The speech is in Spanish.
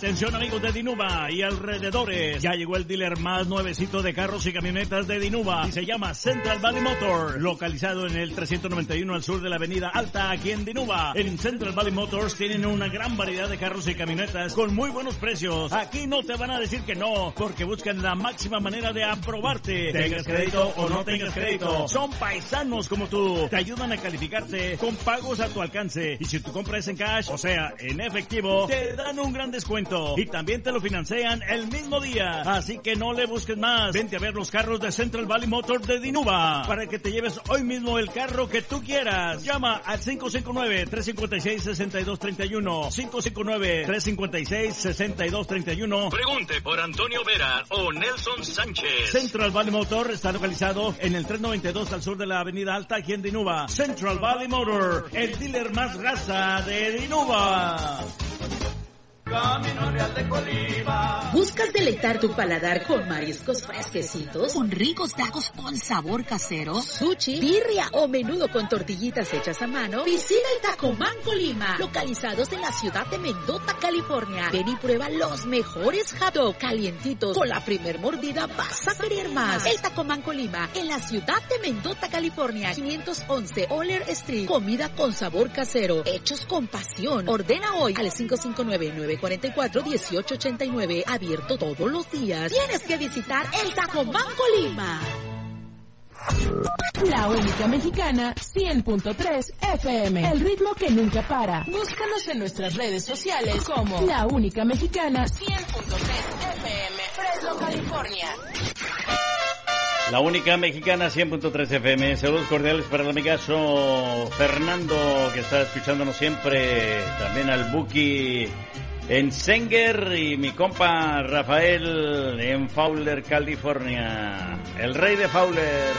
Atención amigos de Dinuba y alrededores, ya llegó el dealer más nuevecito de carros y camionetas de Dinuba y se llama Central Valley Motors, localizado en el 391 al sur de la avenida Alta aquí en Dinuba. En Central Valley Motors tienen una gran variedad de carros y camionetas con muy buenos precios. Aquí no te van a decir que no, porque buscan la máxima manera de aprobarte. Tengas crédito o no tengas crédito, son paisanos como tú. Te ayudan a calificarte con pagos a tu alcance. Y si tu compra es en cash, o sea, en efectivo, te dan un gran descuento. Y también te lo financian el mismo día. Así que no le busques más. Vente a ver los carros de Central Valley Motors de Dinuba para que te lleves hoy mismo el carro que tú quieras. Llama al 559-356-6231. 559-356-6231. Pregunte por Antonio Vera o Nelson Sánchez. Central Valley Motor está localizado en el 392 al sur de la avenida Alta aquí en Dinuba. Central Valley Motor, el dealer más raza de Dinuba. Camino Real de Colima. ¿Buscas deleitar tu paladar con mariscos fresquecitos? Con ricos tacos con sabor casero, Sushi, birria o menudo con tortillitas hechas a mano. Visita el Tacomán Colima, localizados en la ciudad de Mendota, California. Ven y prueba los mejores hot dog calientitos. Con la primer mordida vas a querer más. El Tacomán Colima, en la ciudad de Mendota, California. 511 Oller Street. Comida con sabor casero, hechos con pasión. Ordena hoy al 559-944-1889. Abierto todos los días. Tienes que visitar el Tacomán Colima. La única mexicana 100.3 FM. El ritmo que nunca para. Búscanos en nuestras redes sociales como La Única Mexicana 100.3 FM. Fresno, California. La Única Mexicana 100.3 FM. Saludos cordiales para el amigazo Fernando, que está escuchándonos siempre. También al Buki en Sanger y mi compa Rafael en Fowler, California. El rey de Fowler.